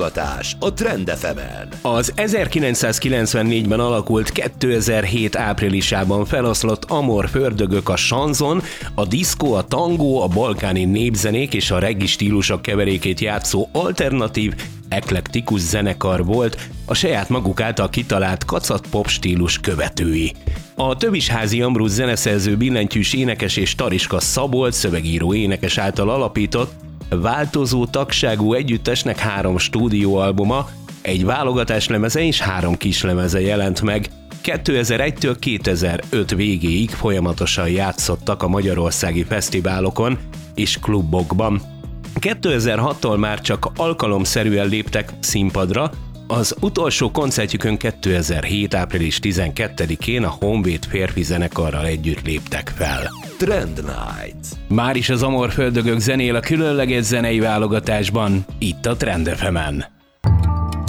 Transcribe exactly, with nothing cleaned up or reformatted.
válogatás a Trend ef emen. Az ezerkilencszázkilencvennégyben alakult kétezer-hét áprilisában feloszlott Amor Ördögök a sanzon, a diszkó, a tangó, a balkáni népzenék és a reggae stílusok keverékét játszó alternatív, eklektikus zenekar volt, a saját maguk által kitalált kacat-pop stílus követői. A Tövisházi Ambrus zeneszerző, billentyűs énekes és Tariska Szabolcs szövegíró énekes által alapított, változó tagságú együttesnek három stúdióalbuma, egy válogatáslemeze és három kislemeze jelent meg. kétezer-egytől kétezer-öt végéig folyamatosan játszottak a magyarországi fesztiválokon és klubokban. kétezer-hattól már csak alkalomszerűen léptek színpadra, az utolsó koncertjükön kétezer-hét április tizenkettedikén a Honvéd férfi zenekarral együtt léptek fel. Trend Night. Máris az Amor Ördögök zenél a különleges zenei válogatásban, itt a Trend ef emen.